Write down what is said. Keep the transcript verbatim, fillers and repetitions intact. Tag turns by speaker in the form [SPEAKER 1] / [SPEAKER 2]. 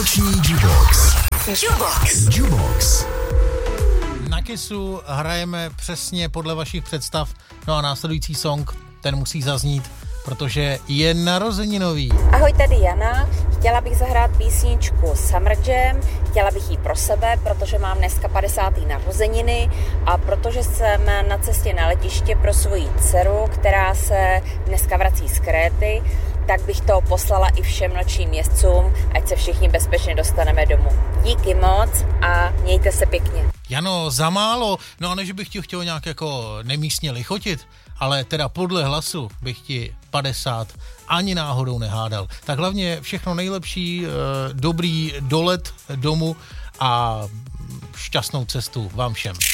[SPEAKER 1] Noční Jukebox. Jukebox. Jukebox.
[SPEAKER 2] Na Kissu hrajeme přesně podle vašich představ, no a následující song, ten musí zaznít, protože je narozeninový.
[SPEAKER 3] Ahoj, tady Jana. Chtěla bych zahrát písničku Summer Jam. Chtěla bych ji pro sebe, protože mám dneska padesáté narozeniny a protože jsem na cestě na letiště pro svoji dceru, která se dneska vrací z Kréty, tak bych to poslala i všem nočním jezdcům, ať se všichni bezpečně dostaneme domů. Díky moc a mějte se pěkně.
[SPEAKER 2] Jano, za málo, no a než bych ti chtěl nějak jako nemístně lichotit, ale teda podle hlasu bych ti padesát ani náhodou nehádal. Tak hlavně všechno nejlepší, dobrý dolet domů a šťastnou cestu vám všem.